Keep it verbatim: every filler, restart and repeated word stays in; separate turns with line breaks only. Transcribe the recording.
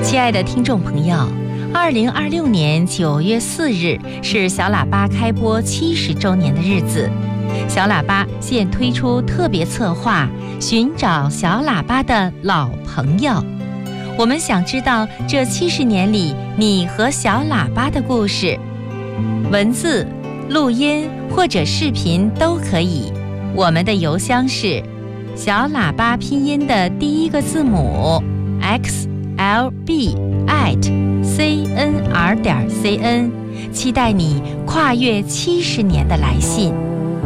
亲爱的听众朋友，二零二六年九月四日是小喇叭开播七十周年的日子。小喇叭现推出特别策划，寻找小喇叭的老朋友。我们想知道这七十年里你和小喇叭的故事，文字、录音或者视频都可以。我们的邮箱是小喇叭拼音的第一个字母 x l b at c n r 点 c n， 期待你跨越七十年的来信。